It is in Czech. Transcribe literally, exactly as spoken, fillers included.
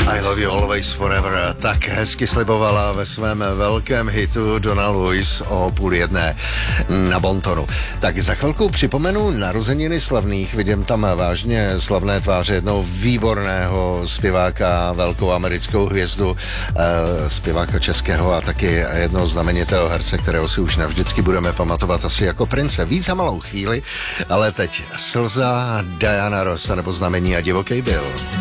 I Love You Always Forever tak hezky slibovala ve svém velkém hitu Donna Lewis o půl jedné na Bontonu. Tak za chvilku připomenu narozeniny slavných, vidím tam vážně slavné tváře jednoho výborného zpěváka, velkou americkou hvězdu, eh, zpěváka českého a taky jednoho znamenitého herce, kterého si už navždycky budeme pamatovat asi jako prince. Víc za malou chvíli, ale teď Slza, Diana Ross, nebo Znamení a divoký Bill.